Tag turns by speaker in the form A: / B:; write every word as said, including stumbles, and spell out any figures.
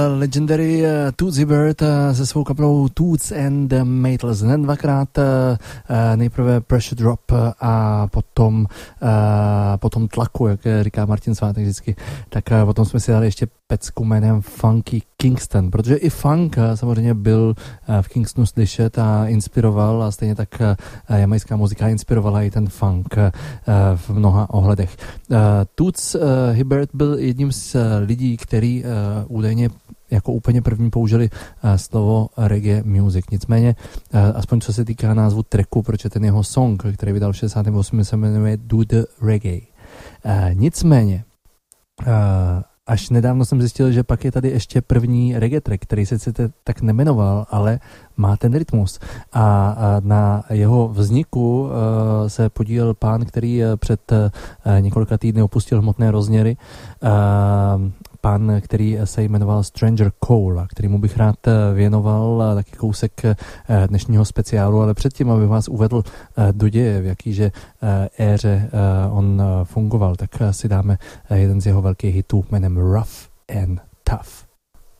A: Legendary Tootsie Bird se svou kapelou Toots and Maytals. Hned dvakrát, nejprve Pressure Drop a potom, potom Tlaku, jak říká Martin Svátek vždycky. Tak potom jsme si dali ještě pecku jménem Funky Kingston, protože i funk samozřejmě byl v Kingstonu slyšet a inspiroval, a stejně tak jamajská muzika inspirovala i ten funk v mnoha ohledech. Toots Hibbert byl jedním z lidí, který údajně jako úplně první použili uh, slovo reggae music. Nicméně, uh, aspoň co se týká názvu tracku, protože ten jeho song, který vydal v šedesátém osmém se jmenuje Do the Reggae. Uh, nicméně, uh, až nedávno jsem zjistil, že pak je tady ještě první reggae track, který se sice tak nemenoval, ale má ten rytmus. A, a na jeho vzniku uh, se podílel pán, který před uh, několika týdny opustil hmotné rozměry. Uh, Pán, který se jmenoval Stranger Cole, kterýmu bych rád věnoval taky kousek dnešního speciálu, ale předtím, aby vás uvedl do děje, v jakýže éře on fungoval, tak si dáme jeden z jeho velkých hitů jménem Rough and Tough.